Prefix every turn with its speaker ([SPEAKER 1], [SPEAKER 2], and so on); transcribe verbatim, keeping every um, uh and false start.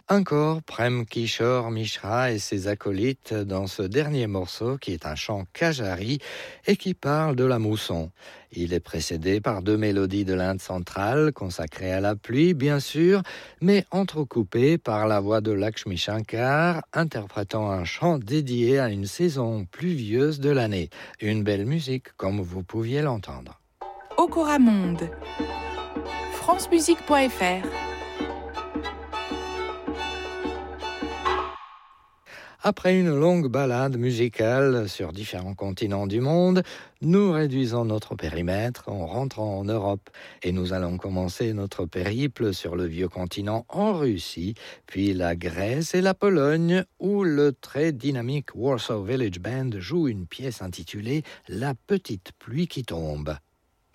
[SPEAKER 1] Encore Prem Kishore Mishra et ses acolytes dans ce dernier morceau qui est un chant kajari et qui parle de la mousson. Il est précédé par deux mélodies de l'Inde centrale consacrées à la pluie bien sûr, mais entrecoupées par la voix de Lakshmi Shankar interprétant un chant dédié à une saison pluvieuse de l'année. Une belle musique comme vous pouviez l'entendre.
[SPEAKER 2] Okora Monde, francemusique point f r.
[SPEAKER 1] Après une longue balade musicale sur différents continents du monde, nous réduisons notre périmètre en rentrant en Europe et nous allons commencer notre périple sur le vieux continent en Russie, puis la Grèce et la Pologne où le très dynamique Warsaw Village Band joue une pièce intitulée « La petite pluie qui tombe ».